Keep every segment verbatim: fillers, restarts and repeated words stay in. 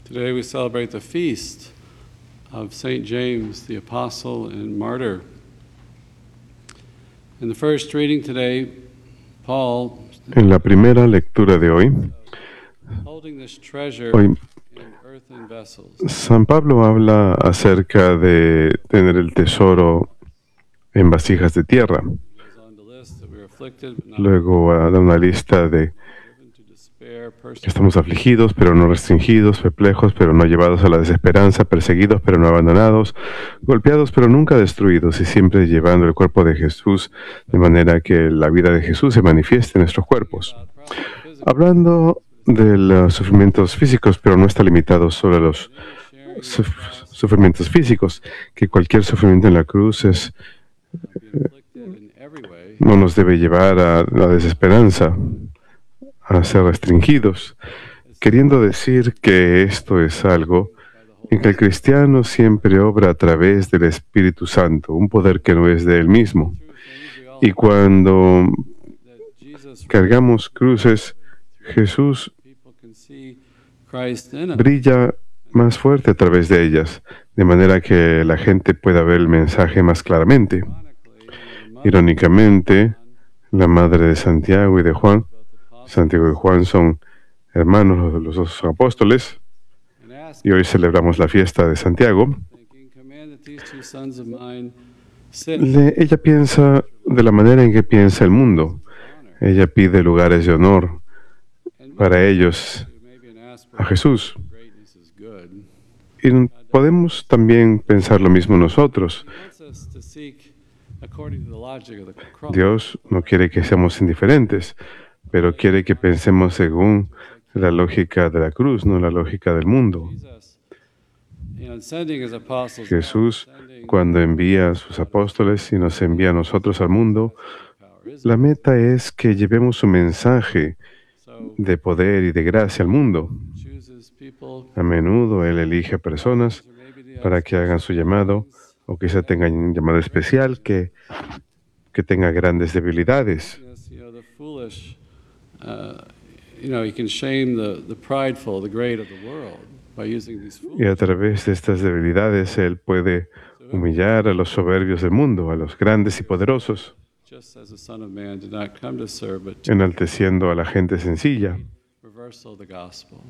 Today we celebrate the feast of Saint James, the apostle and martyr. In the first reading today, Paul, En la primera lectura de hoy, holding this treasure hoy in earthen vessels, San Pablo habla acerca de tener el tesoro en vasijas de tierra. goes on to list that we are afflicted, but not Luego ah, da una lista de driven to despair, que persecuted, estamos afligidos, pero no restringidos, perplejos, pero no llevados a la desesperanza, perseguidos, pero no abandonados, golpeados, pero nunca destruidos, y siempre llevando el cuerpo de Jesús, de manera que la vida de Jesús se manifieste en nuestros cuerpos. about probably physical Hablando de los sufrimientos físicos, pero no está limitado solo a los sharing suf- sufrimientos físicos, que cualquier sufrimiento en la cruz es, being afflicted in every way, no nos debe llevar a la desesperanza, a ser restringidos, queriendo decir que esto es algo en que el cristiano siempre obra a través del Espíritu Santo, un poder que no es de él mismo. through things we all Y cuando that Jesus cargamos cruces, Jesús people can see Christ in us. brilla más fuerte a través de ellas, de manera que la gente pueda ver el mensaje más claramente. Ironically, the mother Irónicamente, la madre de Santiago y de Juan, of the apostles Santiago y Juan son hermanos, los, los dos apóstoles, and asked, y hoy celebramos la fiesta de Santiago. thinking, command that these two sons of mine sit Le- ella piensa de la manera en que piensa el mundo. honor. Ella pide lugares de honor And para ellos maybe an aspect a Jesús. of greatness is good. Y podemos también pensar lo mismo nosotros. He wants us to seek according to the logic of the cross. Dios no quiere que seamos indiferentes, pero quiere que pensemos según la lógica de la cruz, no la lógica del mundo. Jesus, you know, in sending his apostles out, Jesús, sending cuando envía a sus apóstoles y nos envía a nosotros al mundo, power is la meta es que llevemos su mensaje so de poder y de gracia al mundo. chooses people A menudo Él elige personas or maybe the para que hagan su llamado, o quizá tengan un llamado especial que, que tenga grandes debilidades. yes, you know, the foolish, uh, you know, he can shame the, the prideful, the great of the world by using these Y a fools. través de estas debilidades Él puede humillar a los soberbios del mundo, a los grandes y poderosos, Just as the Son of Man did not come to serve, but to enalteciendo a la gente sencilla. reversal of the gospel.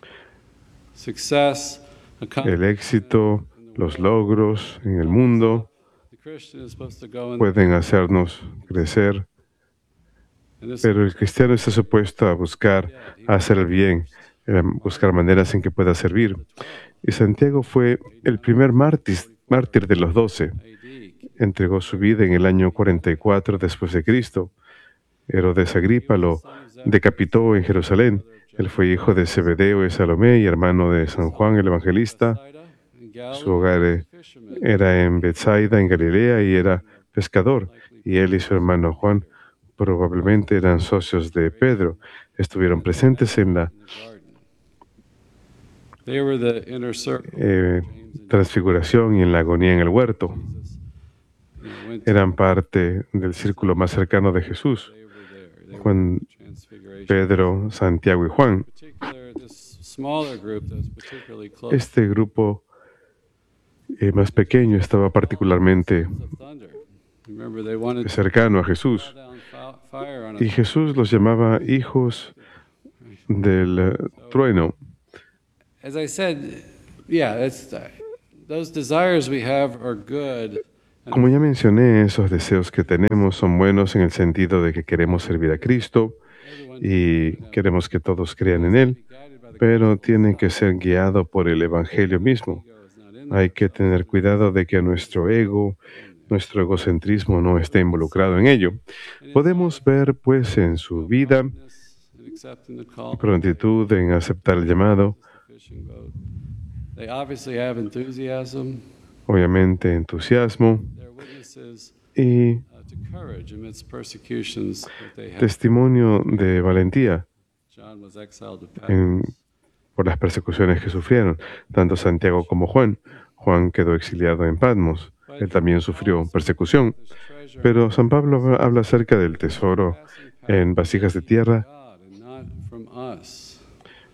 Success, accomplishment, El éxito, los logros en el mundo the Christian is supposed to go in, pueden hacernos crecer, and this pero el cristiano está supuesto a buscar hacer el bien, eh, buscar maneras en que pueda servir. Y Santiago fue el primer mártir, mártir de los doce. A D, Entregó su vida en el año cuarenta y cuatro después de Cristo. Herodes Agripa lo decapitó en Jerusalén. Él fue hijo de Zebedeo y Salomé y hermano de San Juan el Evangelista. Bethsaida, in Galilee, Su hogar eh, fishermen, era en Bethsaida, en Galilea, y era pescador. Y él y su hermano Juan probablemente eran socios de Pedro. Estuvieron presentes en la in the garden. They were the inner circle. eh, transfiguración y en la agonía en el huerto. Jesus, you know, went to, Eran parte del círculo más cercano de Jesús. they were there. They were Juan, transfiguration. Pedro, Santiago y Juan. Particular, this smaller group that was particularly close. Este grupo eh, más pequeño estaba particularmente Sons of thunder. Remember, they wanted to cercano a Jesús. draw down fi- fire on Y us. Jesús los llamaba hijos del eh, trueno. As I said, yeah, it's uh, those desires we have are good. And Como ya mencioné, esos deseos que tenemos son buenos en el sentido de que queremos servir a Cristo everyone y queremos que todos crean en Él, be guided by the pero tienen que ser guiados por el Evangelio mismo. ego is not in Hay que tener cuidado de que nuestro ego, nuestro egocentrismo no esté involucrado en ello. Podemos ver, pues, en su vida this and accepting the call. prontitud en aceptar el llamado, The fishing boat. They obviously have enthusiasm. obviamente entusiasmo They're witnesses y uh, to courage amidst persecutions that they have. testimonio de valentía John was exiled to Patmos. en- por las persecuciones que sufrieron, tanto Santiago como Juan. Juan quedó exiliado en Patmos. Él también sufrió persecución. This treasure Pero San Pablo habla acerca del tesoro passing power en vasijas de tierra from God and not from us.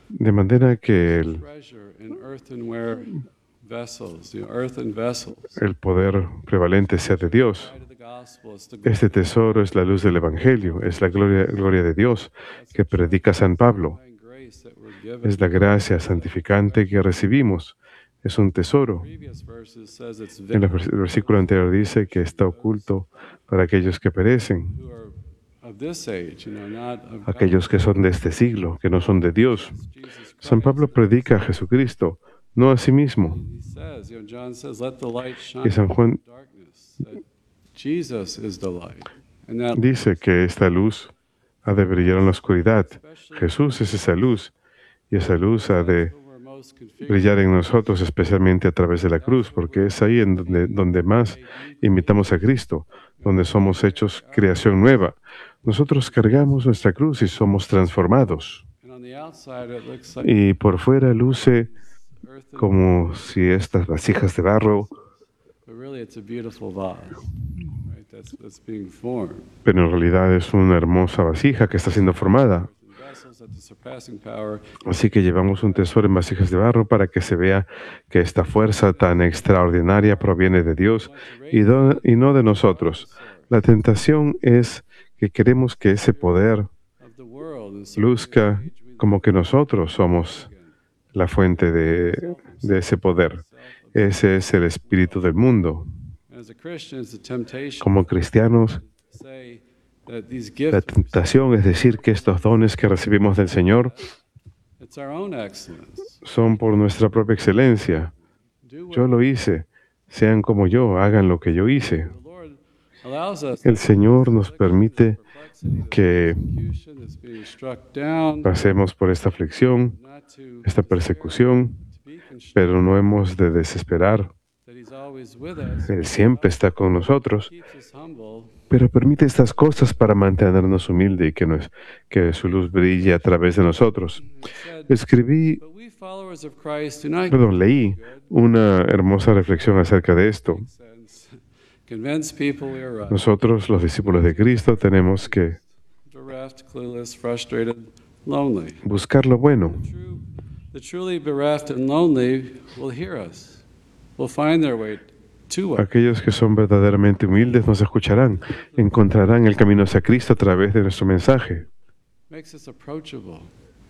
De manera que el, treasure in earthenware vessels, you know, earthen vessels. el poder prevalente sea de Dios. Light of the gospel is the Este tesoro es la luz del Evangelio, es la gloria, gloria de Dios que predica San Pablo. divine grace that we're given. Es la gracia santificante que recibimos. Es un tesoro. Previous verses says it's En el vers- el versículo anterior dice que está oculto para aquellos que perecen, who are of this age, you know, not of God. aquellos que son de este siglo, que no son de Dios. Jesus San Christ. Pablo predica a Jesucristo, no a sí mismo. He says, you know, John says, let the light shine Y San Juan in darkness. That Jesus is the light. And that dice que esta luz ha de brillar en la oscuridad. Jesús es esa luz, y esa luz ha de who we're most configured brillar en nosotros, especialmente a través de la cruz, porque es ahí en donde, donde más imitamos a Cristo, donde somos hechos creación nueva. Nosotros cargamos nuestra cruz y somos transformados. and on the outside it looks like Y por fuera luce earthen, como si estas vasijas de barro, but really it's a beautiful vase, right? That's that's being formed. pero en realidad es una hermosa vasija que está siendo formada. And vessels that the surpassing power Así que llevamos un tesoro en vasijas de barro para que se vea que esta fuerza tan extraordinaria proviene de Dios y, do- y no de nosotros. La tentación es que queremos que ese poder of the world and so luzca como que nosotros somos la fuente de, de ese poder. Ese es el espíritu del mundo. as a Christian it's a temptation Como cristianos, to say that these la gifts tentación es decir que estos dones que recibimos del Señor it's our own excellence. son por nuestra propia excelencia. Do what Yo lo hice, sean como yo, hagan lo que yo hice. the Lord allows us El Señor nos permite perplexity, que persecution that's being struck down, pasemos por esta aflicción, not to esta persecución, to be constrained, pero no hemos de desesperar. that He's always with us, Él siempre está con nosotros, keeps us humble, pero permite estas cosas para mantenernos humildes y que, nos- que su luz brille a través de nosotros. He said, Escribí, but we followers of Christ do not perdón, leí una hermosa reflexión acerca de esto. make sense. Convince people we are right. Nosotros, los discípulos de Cristo, tenemos que Bereft, clueless, frustrated, lonely. buscar lo bueno. True, the truly bereft and lonely will hear us, will find their way to us. Aquellos que son verdaderamente humildes nos escucharán, encontrarán el camino hacia Cristo a través de nuestro mensaje. Makes us approachable.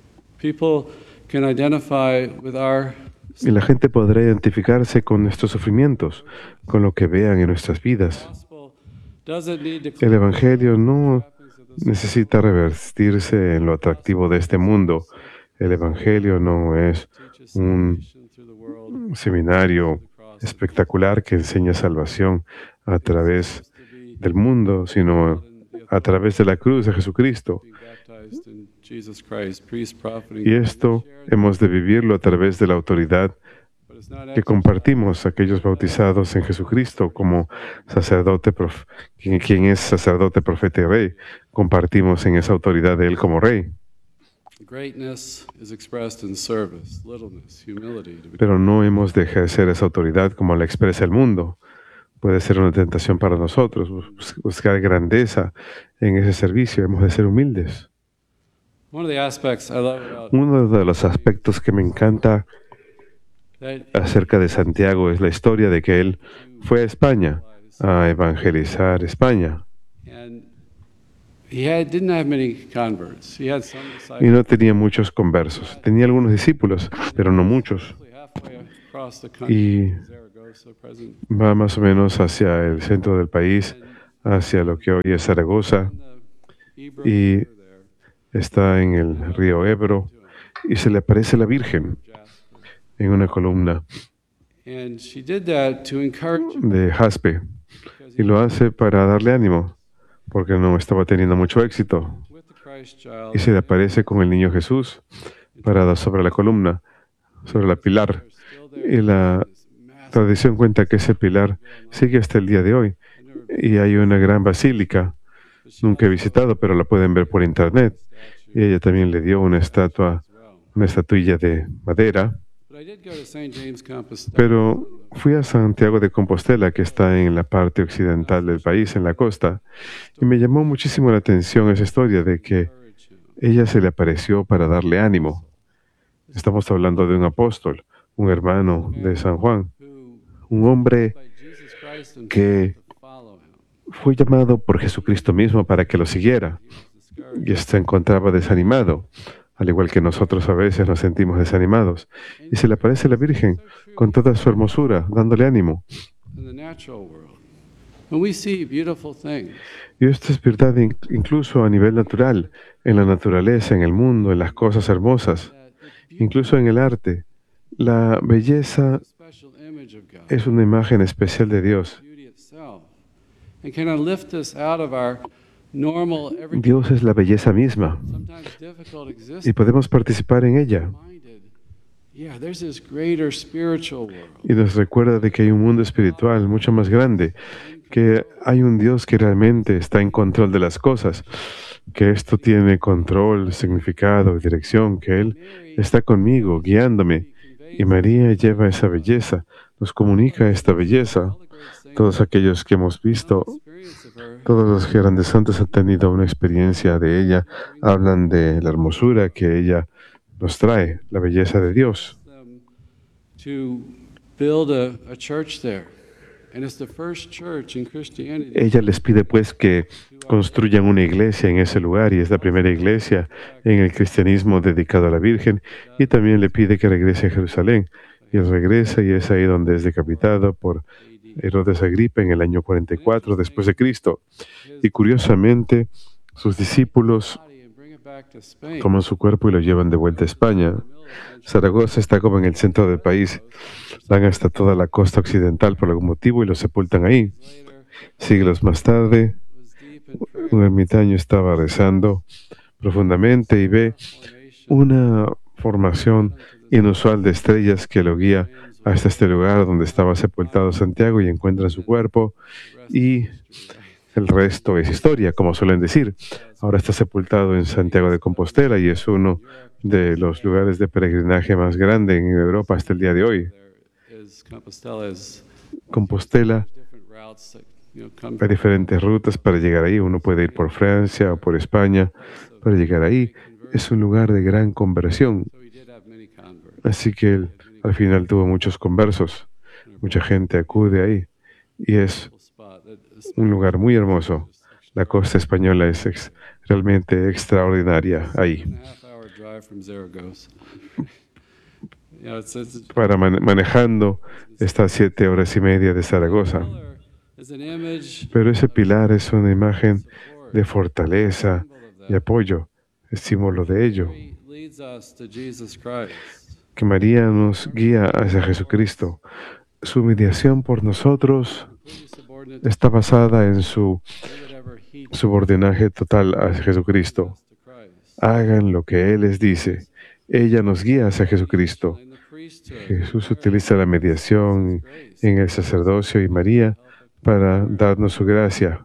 People can identify with our Y la gente podrá identificarse con nuestros sufrimientos, con lo que vean en nuestras vidas. gospel. Doesn't need to El Evangelio no necesita revertirse en lo atractivo de este mundo. El Evangelio no es teach us un salvation through the world. seminario espectacular que enseña salvación a través To be del mundo, sino a través de la cruz de Jesucristo. being baptized in Jesus Christ, priest, prophet, and Y esto hemos de vivirlo a través de la autoridad but it's not que compartimos aquellos bautizados en Jesucristo como sacerdote, prof- quien, quien es sacerdote, profeta y rey. Compartimos en esa autoridad de Él como rey. greatness is expressed in service, littleness, humility. To be Pero no hemos de ejercer esa autoridad como la expresa el mundo. Puede ser una tentación para nosotros bus- buscar grandeza en ese servicio. Hemos de ser humildes. One of the aspects I love about Uno de los aspectos que me encanta that acerca de Santiago es la historia de que él fue a España a evangelizar España and he had, didn't have many converts. He had some y disciples no tenía muchos conversos. Tenía algunos discípulos, pero no muchos. halfway across the country, Y Zaragoza, present va más o menos hacia el centro del país, hacia lo que hoy es Zaragoza. the Ebro Y River there, está en el río Ebro y se le aparece la Virgen Jasper. en una columna And she did that to encourage him de jaspe y lo hace para darle ánimo porque no estaba teniendo mucho éxito. with the Christ child. Y se le aparece con el niño Jesús parado sobre la columna, sobre la pilar. Still there. Y la This massive, tradición cuenta que ese pilar sigue hasta el día de hoy. Y hay una gran basílica, nunca he visitado, pero la pueden ver por internet. Y ella también le dio una estatua, una estatuilla de madera. But I did go to Saint James Compostela. Pero fui a Santiago de Compostela, que está en la parte occidental del país, en la costa, y me llamó muchísimo la atención esa historia de que Encourage him. ella se le apareció para darle ánimo. Estamos hablando de un apóstol, un hermano de San Juan, un hombre que fue llamado por Jesucristo mismo para que lo siguiera y se encontraba desanimado, al igual que nosotros a veces nos sentimos desanimados. Y se le aparece la Virgen con toda su hermosura, dándole ánimo. Y esto es verdad incluso a nivel natural, en la naturaleza, en el mundo, en las cosas hermosas, incluso en el arte. La belleza es una imagen especial de Dios. Dios es la belleza misma y podemos participar en ella. Y nos recuerda de que hay un mundo espiritual mucho más grande, que hay un Dios que realmente está en control de las cosas, que esto tiene control, significado y dirección, que Él está conmigo, guiándome. Y María lleva esa belleza, nos comunica esta belleza. Todos aquellos que hemos visto, todos los grandes santos han tenido una experiencia de ella, hablan de la hermosura que ella nos trae, la belleza de Dios. Ella les pide pues que construyan una iglesia en ese lugar y es la primera iglesia en el cristianismo dedicado a la Virgen, y también le pide que regrese a Jerusalén. Y él regresa y es ahí donde es decapitado por Herodes Agripa en el año cuarenta y cuatro después de Cristo. Y curiosamente, sus discípulos toman su cuerpo y lo llevan de vuelta a España. Zaragoza está como en el centro del país. Van hasta toda la costa occidental por algún motivo y lo sepultan ahí. Siglos más tarde, un ermitaño estaba rezando profundamente y ve una formación inusual de estrellas que lo guía hasta este lugar donde estaba sepultado Santiago y encuentra su cuerpo, y el resto es historia, como suelen decir. Ahora está sepultado en Santiago de Compostela y es uno de los lugares de peregrinaje más grande en Europa hasta el día de hoy. Compostela, hay diferentes rutas para llegar ahí. Uno puede ir por Francia o por España para llegar ahí. Es un lugar de gran conversión. Así que él, al final tuvo muchos conversos. Mucha gente acude ahí. Y es un lugar muy hermoso. La costa española es ex, realmente extraordinaria ahí. Para man, manejando estas siete horas y media de Zaragoza. Pero ese pilar es una imagen de fortaleza y apoyo, es símbolo de ello. Que María nos guía hacia Jesucristo. Su mediación por nosotros está basada en su subordinaje total a Jesucristo. Hagan lo que Él les dice. Ella nos guía hacia Jesucristo. Jesús utiliza la mediación en el sacerdocio y María para darnos su gracia.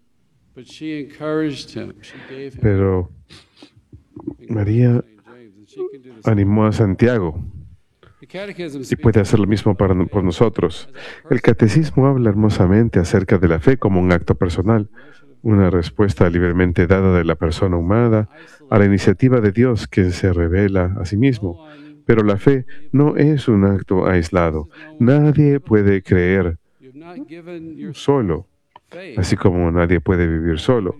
Pero María animó a Santiago y puede hacer lo mismo para, por nosotros. El catecismo habla hermosamente acerca de la fe como un acto personal, una respuesta libremente dada de la persona humana a la iniciativa de Dios que se revela a sí mismo. Pero la fe no es un acto aislado. Nadie puede creer solo, así como nadie puede vivir solo.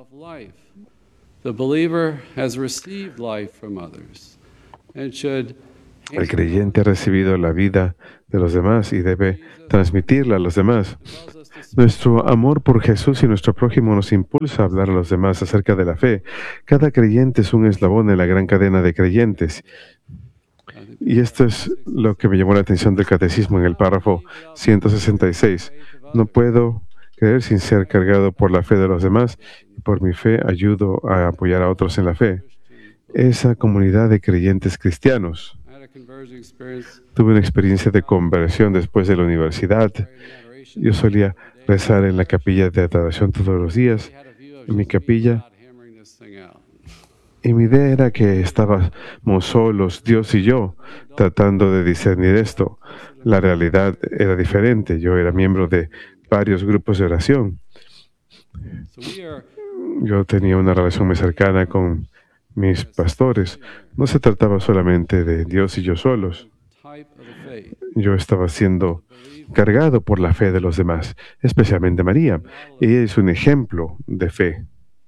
El creyente ha recibido la vida de los demás y debe transmitirla a los demás. Nuestro amor por Jesús y nuestro prójimo nos impulsa a hablar a los demás acerca de la fe. Cada creyente es un eslabón en la gran cadena de creyentes. Y esto es lo que me llamó la atención del catecismo en el párrafo ciento sesenta y seis. No puedo creer sin ser cargado por la fe de los demás, y por mi fe ayudo a apoyar a otros en la fe. Esa comunidad de creyentes cristianos. Tuve una experiencia de conversión después de la universidad. Yo solía rezar en la capilla de adoración todos los días, en mi capilla. Y mi idea era que estábamos solos, Dios y yo, tratando de discernir esto. La realidad era diferente. Yo era miembro de varios grupos de oración. Yo tenía una relación muy cercana con mis pastores, no se trataba solamente de Dios y yo solos. type of the faith. Yo estaba siendo cargado por la fe de los demás, especialmente María. Ella es un ejemplo de fe,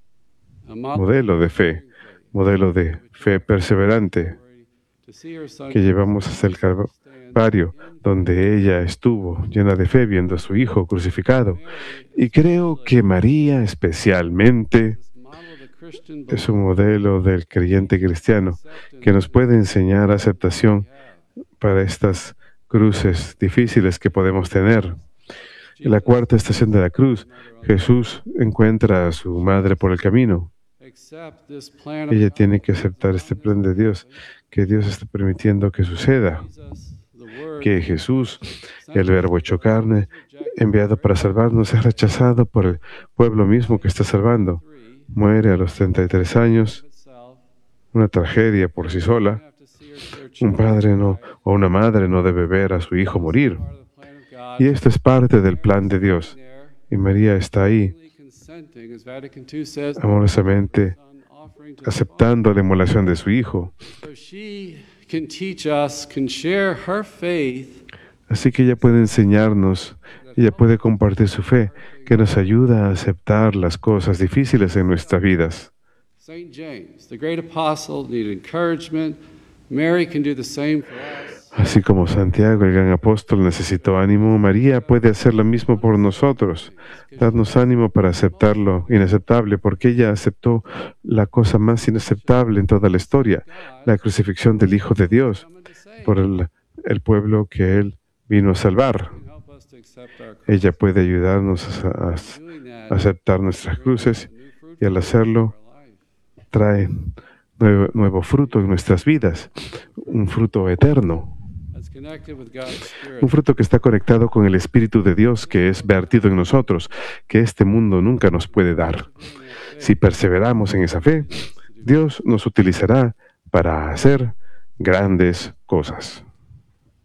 A model modelo de fe, modelo de fe perseverante to see her son que llevamos hasta el Calvario, donde ella estuvo llena de fe viendo a su hijo crucificado. Y creo que María especialmente this model of the Christian es un modelo del creyente cristiano que nos puede enseñar aceptación para estas cruces difíciles que podemos tener. En la cuarta estación de la cruz, Jesús encuentra a su madre por el camino. accept this plan of Ella tiene que aceptar este plan de Dios, que Dios está permitiendo que suceda, Jesus, the Word, que Jesús, el Verbo hecho carne, enviado para salvarnos, es rechazado por el pueblo mismo que está salvando. Muere a los treinta y tres años, itself. una tragedia por sí sola. Have to see her, their Un children padre no, o una madre no debe ver a su hijo morir. part of the plan of God. Y esto es parte del plan de Dios. There, Y María está ahí, consenting, as Vatican two says, amorosamente son offering to the aceptando la inmolación de su hijo. Father. So she can teach us, can share her faith, Así que ella puede enseñarnos, ella puede compartir su fe, que nos ayuda a aceptar las cosas difíciles en nuestras vidas. Saint James, the great apostle, needed encouragement. Mary can do the same for us. Así como Santiago, el gran apóstol, necesitó ánimo, María puede hacer lo mismo por nosotros, darnos ánimo para aceptar lo inaceptable, porque ella aceptó la cosa más inaceptable en toda la historia, la crucifixión del Hijo de Dios, Someone to say, por el, el pueblo que Él vino a salvar. can help us to accept our cross. Ella puede ayudarnos a, a- Doing that, a aceptar nuestras cruces, new fruit y al hacerlo for our life. trae nuevo, nuevo fruto en nuestras vidas, un fruto eterno, That's connected with God's Spirit. un fruto que está conectado con el Espíritu de Dios que es vertido en nosotros, que este mundo nunca nos puede dar. Si perseveramos en esa fe, Dios nos utilizará para hacer grandes cosas.